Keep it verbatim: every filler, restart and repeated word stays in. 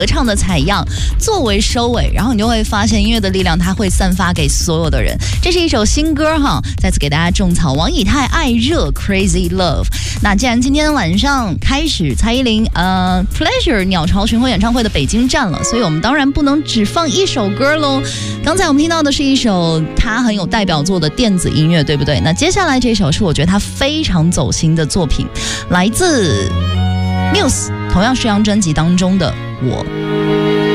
合唱的采样作为收尾，然后你就会发现音乐的力量它会散发给所有的人。这是一首新歌哈，再次给大家种草王以太爱热 Crazy Love。那既然今天晚上开始蔡依林呃 Pleasure 鸟巢巡回演唱会的北京站了，所以我们当然不能只放一首歌喽。刚才我们听到的是一首他很有代表作的电子音乐，对不对？那接下来这首是我觉得他非常走心的作品，来自 Muse， 同样是这张专辑当中的我